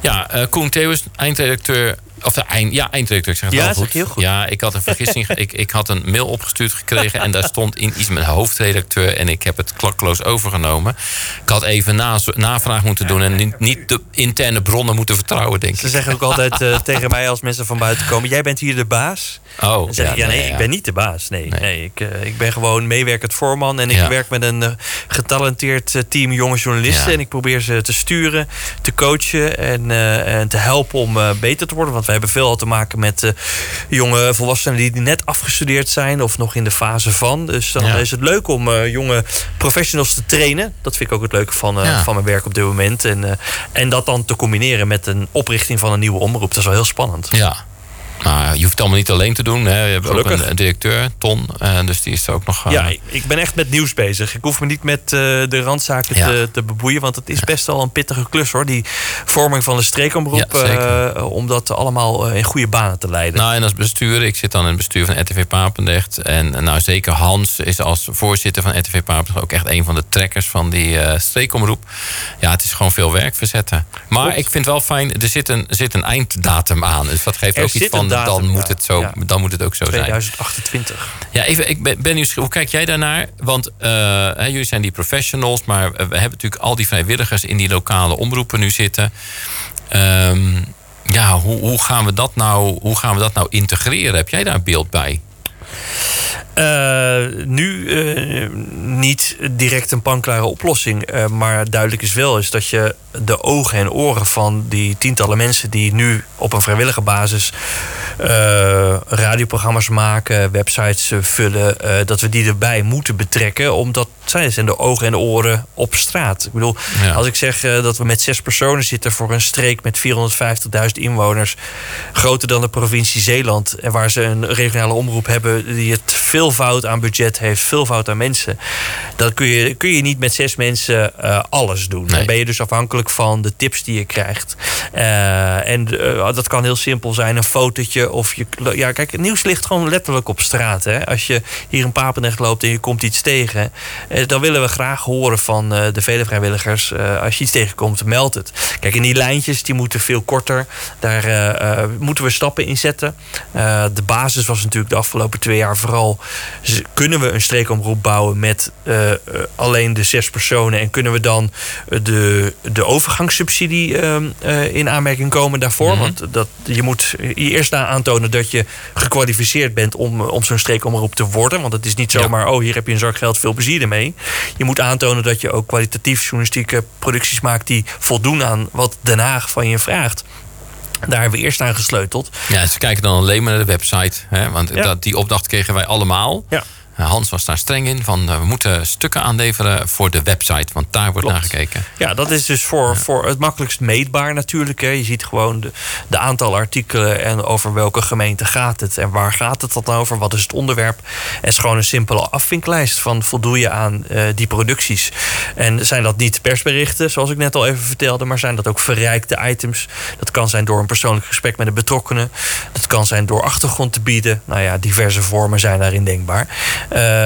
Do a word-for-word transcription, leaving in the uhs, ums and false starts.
Ja, uh, Koen Theeuwers, eindredacteur. Of de eind, ja, eindredacteur, ik zeg het ja, wel goed. Zeg heel goed. Ja, ik had een vergissing. ik, ik had een mail opgestuurd gekregen en daar stond in iets met hoofdredacteur en ik heb het klakkeloos overgenomen. Ik had even na, navraag moeten doen en niet, niet de interne bronnen moeten vertrouwen, denk ik. Ze zeggen ook altijd uh, tegen mij als mensen van buiten komen: jij bent hier de baas. Oh, dan zeg ja, ik, ja, nee, nee, ik ja. ben niet de baas. Nee, nee. nee ik, uh, ik ben gewoon meewerkend voorman en ik Ja. werk met een uh, getalenteerd uh, team jonge journalisten. Ja. En ik probeer ze te sturen, te coachen en, uh, en te helpen om uh, beter te worden. Want we hebben veel al te maken met uh, jonge volwassenen die net afgestudeerd zijn of nog in de fase van. Dus dan Ja. is het leuk om uh, jonge professionals te trainen. Dat vind ik ook het leuke van, uh, Ja. van mijn werk op dit moment. En, uh, en dat dan te combineren met een oprichting van een nieuwe omroep. Dat is wel heel spannend. Ja. Maar je hoeft het allemaal niet alleen te doen. Hè. Je hebt Gelukkig. ook een, een directeur, Ton. Uh, dus die is er ook nog... Uh... Ja, ik ben echt met nieuws bezig. Ik hoef me niet met uh, de randzaken Ja. te, te beboeien. Want het is ja. best wel een pittige klus, hoor. Die vorming van de streekomroep. Ja, uh, om dat allemaal uh, in goede banen te leiden. Nou, en als bestuurder, ik zit dan in het bestuur van R T V Papendrecht. En nou, zeker Hans is als voorzitter van R T V Papendrecht ook echt een van de trekkers van die uh, streekomroep. Ja, het is gewoon veel werk verzetten. Maar Klopt. Ik vind wel fijn, er zit een, er zit een einddatum aan. Dus dat geeft er ook iets van, datum, dan, moet ja. het zo, ja. dan moet het ook zo tweeduizend achtentwintig. zijn. Ja, even, ik ben, ben nieuwsgierig. Hoe kijk jij daarnaar? Want uh, hè, jullie zijn die professionals, maar we hebben natuurlijk al die vrijwilligers in die lokale omroepen nu zitten. Um, ja, hoe, hoe, gaan we dat nou, hoe gaan we dat nou integreren? Heb jij daar een beeld bij? Uh, nu uh, niet direct een panklare oplossing. Uh, maar duidelijk is wel is dat je de ogen en oren van die tientallen mensen die nu op een vrijwillige basis uh, radioprogramma's maken, websites uh, vullen, uh, dat we die erbij moeten betrekken. Omdat zij zijn de ogen en de oren op straat. Ik bedoel, ja. als ik zeg uh, dat we met zes personen zitten voor een streek met vierhonderdvijftigduizend inwoners, groter dan de provincie Zeeland, en waar ze een regionale omroep hebben die het veelvoud aan budget heeft, veelvoud aan mensen, dan kun je, kun je niet met zes mensen uh, alles doen. Nee. Dan ben je dus afhankelijk van de tips die je krijgt. Uh, en uh, dat kan heel simpel zijn, een fotootje of je... Ja, kijk, het nieuws ligt gewoon letterlijk op straat. Hè? Als je hier in Papendrecht loopt en je komt iets tegen, uh, dan willen we graag horen van uh, de vele vrijwilligers. Uh, als je iets tegenkomt, meld het. Kijk, en die lijntjes die moeten veel korter. Daar uh, uh, moeten we stappen in zetten. Uh, de basis was natuurlijk de afgelopen twee jaar vooral, kunnen we een streekomroep bouwen met uh, uh, alleen de zes personen en kunnen we dan uh, de, de overgangssubsidie uh, uh, in aanmerking komen daarvoor? Mm-hmm. Want dat, je moet je eerst aantonen dat je gekwalificeerd bent om, om zo'n streekomroep te worden. Want het is niet zomaar, ja. oh, hier heb je een zak geld, veel plezier ermee. Je moet aantonen dat je ook kwalitatief journalistieke producties maakt die voldoen aan wat Den Haag van je vraagt. Daar hebben we eerst aan gesleuteld. Ja, ze kijken dan alleen maar naar de website. Hè? Want ja. dat, die opdracht kregen wij allemaal. Ja. Hans was daar streng in. Van, uh, we moeten stukken aanleveren voor de website. Want daar wordt naar gekeken. Ja, dat is dus voor, ja. voor het makkelijkst meetbaar natuurlijk. Hè. Je ziet gewoon de, de aantal artikelen en over welke gemeente gaat het. En waar gaat het dan over? Wat is het onderwerp? Het is gewoon een simpele afvinklijst van voldoe je aan uh, die producties. En zijn dat niet persberichten, zoals ik net al even vertelde. Maar zijn dat ook verrijkte items. Dat kan zijn door een persoonlijk gesprek met een betrokkenen. Dat kan zijn door achtergrond te bieden. Nou ja, diverse vormen zijn daarin denkbaar. Uh,